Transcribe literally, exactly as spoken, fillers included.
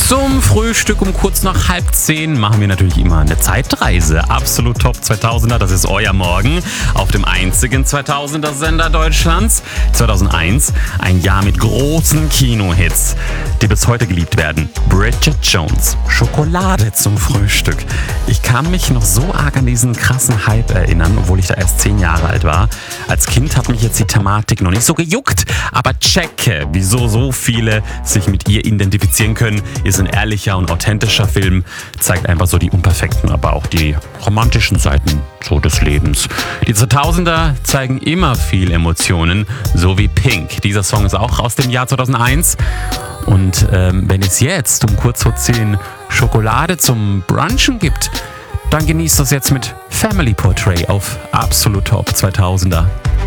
Zum Frühstück um kurz nach halb zehn machen wir natürlich immer eine Zeitreise. Absolut Top zweitausender, das ist euer Morgen auf dem einzigen zweitausender-Sender Deutschlands. zweitausendeins, ein Jahr mit großen Kinohits, die bis heute geliebt werden. Bridget Jones, Schokolade zum Frühstück. Ich kann mich noch so arg an diesen krassen Hype erinnern, obwohl ich da erst zehn Jahre alt war. Als Kind hat mich jetzt die Thematik noch nicht so gejuckt, aber checke, wieso so viele sich mit ihr identifizieren können. Ist ein ehrlicher und authentischer Film, zeigt einfach so die unperfekten, aber auch die romantischen Seiten so des Lebens. Die zweitausender zeigen immer viel Emotionen, so wie Pink. Dieser Song ist auch aus dem Jahr zweitausendeins. Und ähm, wenn es jetzt um kurz vor zehn Schokolade zum Brunchen gibt, dann genießt das jetzt mit Family Portrait auf Absolut Top zweitausender.